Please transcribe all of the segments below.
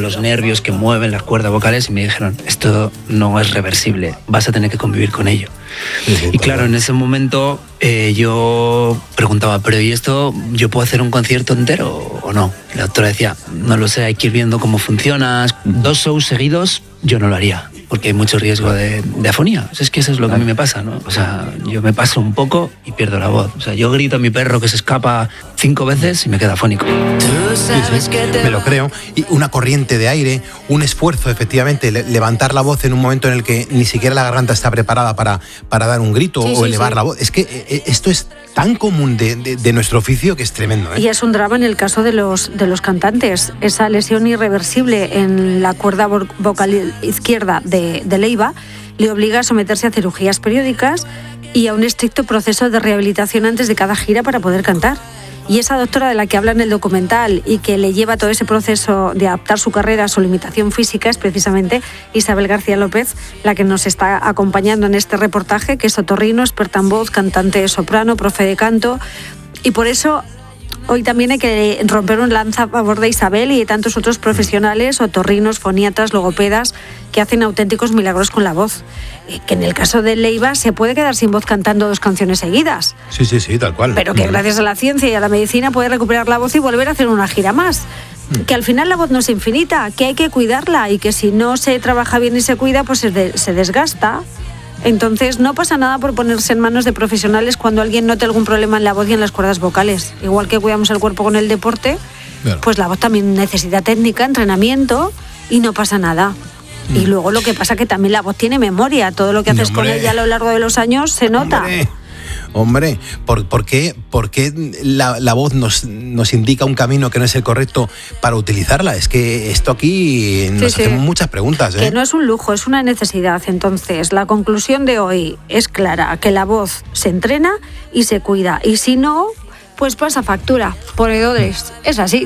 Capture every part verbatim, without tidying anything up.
los nervios que mueven las cuerdas vocales, y me dijeron, esto no es reversible, vas a tener que convivir con ello. Sí, sí, y claro, en ese momento eh, yo preguntaba, pero ¿y esto yo puedo hacer un concierto entero o no? Y la doctora decía, no lo sé, hay que ir viendo cómo funciona. Dos shows seguidos yo no lo haría, porque hay mucho riesgo de, de afonía. Es que eso es lo que a mí me pasa, ¿no? O sea, yo me paso un poco y pierdo la voz. O sea, yo grito a mi perro que se escapa cinco veces y me queda afónico. Sí, sí, me lo creo. Y una corriente de aire, un esfuerzo, efectivamente, le- levantar la voz en un momento en el que ni siquiera la garganta está preparada para, para dar un grito Sí, o sí, elevar sí. la voz. Es que eh, esto es tan común de, de- de nuestro oficio que es tremendo, ¿eh? Y es un drama en el caso de los, de los cantantes. Esa lesión irreversible en la cuerda vo- vocal izquierda de, de Leiva le obliga a someterse a cirugías periódicas y a un estricto proceso de rehabilitación antes de cada gira para poder cantar. Y esa doctora de la que habla en el documental y que le lleva todo ese proceso de adaptar su carrera a su limitación física es precisamente Isabel García López, la que nos está acompañando en este reportaje, que es otorrino, experta en voz, cantante de soprano, profe de canto. Y por eso hoy también hay que romper un lanza a favor de Isabel y de tantos otros profesionales, otorrinos, foniatras, logopedas, que hacen auténticos milagros con la voz. Eh, Que en el caso de Leiva se puede quedar sin voz cantando dos canciones seguidas, Sí, sí, sí, tal cual. pero que gracias a la ciencia y a la medicina puede recuperar la voz y volver a hacer una gira más. Que al final la voz no es infinita, que hay que cuidarla y que si no se trabaja bien y se cuida, pues se, de- se desgasta. Entonces no pasa nada por ponerse en manos de profesionales cuando alguien note algún problema en la voz y en las cuerdas vocales. Igual que cuidamos el cuerpo con el deporte, Claro. pues la voz también necesita técnica, entrenamiento y no pasa nada. Y luego lo que pasa que también la voz tiene memoria, todo lo que haces con Hombre. ella a lo largo de los años se nota. Hombre, hombre, ¿por, por qué, por qué la, la voz nos, nos indica un camino que no es el correcto para utilizarla? Es que esto aquí nos Sí, sí. hacemos muchas preguntas, ¿eh? Que no es un lujo, es una necesidad. Entonces, la conclusión de hoy es clara, que la voz se entrena y se cuida. Y si no, pues pasa factura, ponedores. Es así.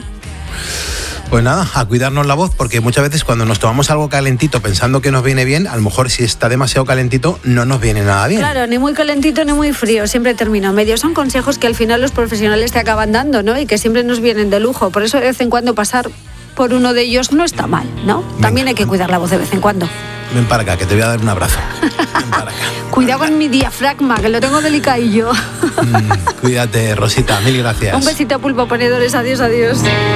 Pues nada, a cuidarnos la voz, porque muchas veces cuando nos tomamos algo calentito pensando que nos viene bien, a lo mejor si está demasiado calentito no nos viene nada bien. Claro, ni muy calentito ni muy frío, siempre termino medio. Son consejos que al final los profesionales te acaban dando, ¿no? Y que siempre nos vienen de lujo. Por eso de vez en cuando pasar por uno de ellos no está mal, ¿no? También hay que cuidar la voz de vez en cuando. Ven para acá, que te voy a dar un abrazo. Ven para acá. Cuidado con mi diafragma, que lo tengo delicadillo. Mm, cuídate, Rosita, mil gracias. Un besito, pulpo ponedores. Adiós, adiós.